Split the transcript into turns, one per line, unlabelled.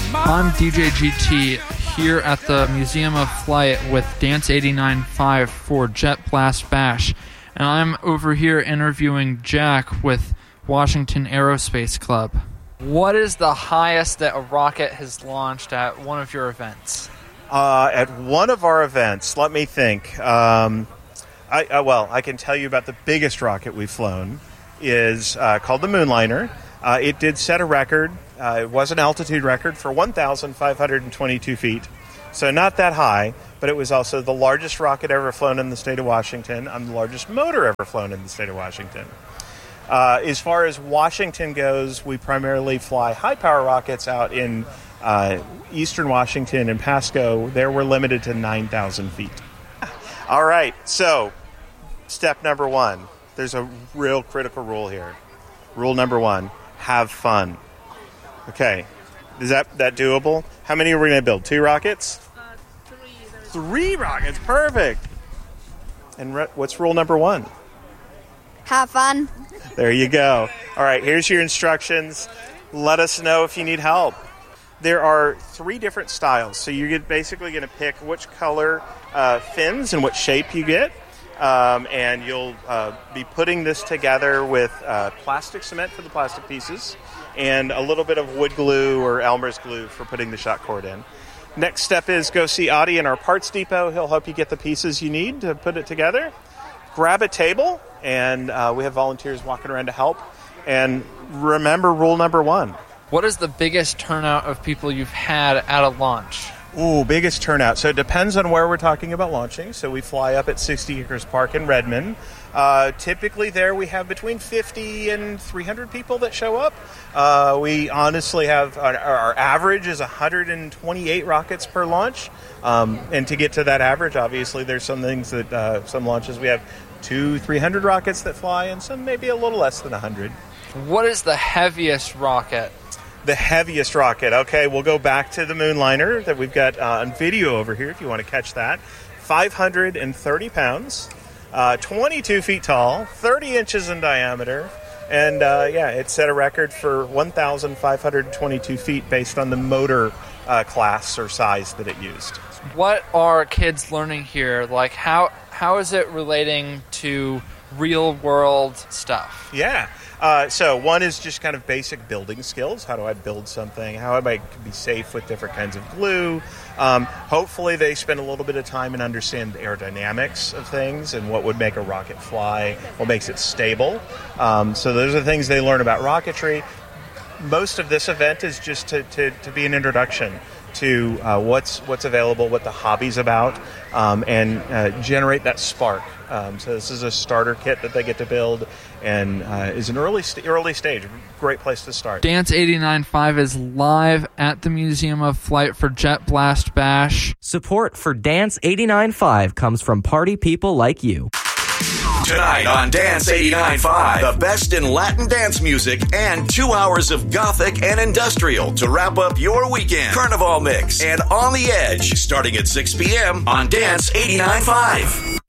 I'm DJ GT here at the Museum of Flight with Dance 89.5 for Jet Blast Bash, and I'm over here interviewing Jack with Washington Aerospace Club. What is the highest that a rocket has launched at one of your events?
At one of our events, let me think. I can tell you about the biggest rocket we've flown. Is called the Moonliner. It did set a record. It was an altitude record for 1,522 feet. So not that high, but it was also the largest rocket ever flown in the state of Washington. And the largest motor ever flown in the state of Washington. As far as Washington goes, we primarily fly high-power rockets out in eastern Washington and Pasco. There we're limited to 9,000 feet. All right, so step number one. There's a real critical rule here. Rule number one, have fun. Okay, is that doable? How many are we going to build? 2 rockets? 3 rockets, perfect. And what's rule number 1?
Have fun.
There you go. All right, here's your instructions. Let us know if you need help. There are 3 different styles, so you're basically going to pick which color fins and what shape you get. And you'll be putting this together with plastic cement for the plastic pieces and a little bit of wood glue or Elmer's glue for putting the shot cord in. Next step is go see Adi in our parts depot. He'll help you get the pieces you need to put it together. Grab a table, and we have volunteers walking around to help. And remember rule number 1.
What is the biggest turnout of people you've had at a launch?
Ooh, biggest turnout. So it depends on where we're talking about launching. So we fly up at 60 Acres Park in Redmond. Typically there we have between 50 and 300 people that show up. We honestly have, our average is 128 rockets per launch. And to get to that average, obviously there's some things that, some launches we have 200-300 rockets that fly and some maybe a little less than 100.
What is the heaviest rocket?
The heaviest rocket. Okay, we'll go back to the Moonliner that we've got on video over here if you want to catch that. 530 pounds, 22 feet tall, 30 inches in diameter, and it set a record for 1,522 feet based on the motor class or size that it used.
What are kids learning here? Like, how is it relating to real-world stuff?
Yeah. So one is just kind of basic building skills. How do I build something? How am I be safe with different kinds of glue? Hopefully they spend a little bit of time and understand the aerodynamics of things and what would make a rocket fly, what makes it stable. So those are things they learn about rocketry. Most of this event is just to be an introduction to what's available, what the hobby's about, and generate that spark. So this is a starter kit that they get to build, and is an early stage. Great place to start.
Dance 89.5 is live at the Museum of Flight for Jet Blast Bash.
Support for Dance 89.5 comes from party people like you.
Tonight on Dance 89.5, the best in Latin dance music and 2 hours of Gothic and Industrial to wrap up your weekend. Carnival Mix and On the Edge, starting at 6 p.m. on Dance 89.5.